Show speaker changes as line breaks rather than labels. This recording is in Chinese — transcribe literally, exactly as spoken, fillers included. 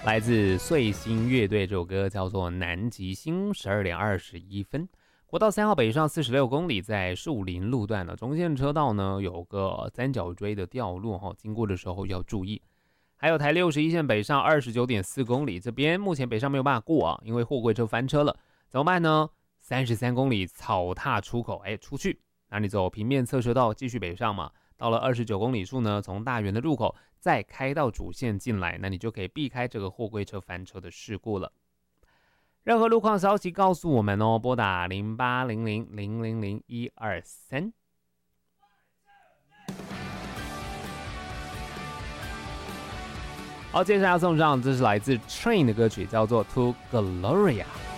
来自碎星乐队，这首歌叫做《南极星》，十二点二十一分。国道三号北上四十六公里，在树林路段呢，中线车道呢有个三角锥的掉落哈，经过的时候要注意。还有台六十一线北上二十九点四公里，这边目前北上没有办法过啊，因为货柜车翻车了，怎么办呢？三十三公里草踏出口，哎，出去，那你走平面侧车道继续北上嘛。到了二十九公里处呢，从大园的入口再开到主线进来，那你就可以避开这个货柜车翻车的事故了。任何路况消息告诉我们哦，拨打零八零零零零零一二三。好，接下来要送上，这是来自 Train 的歌曲，叫做 To Gloria。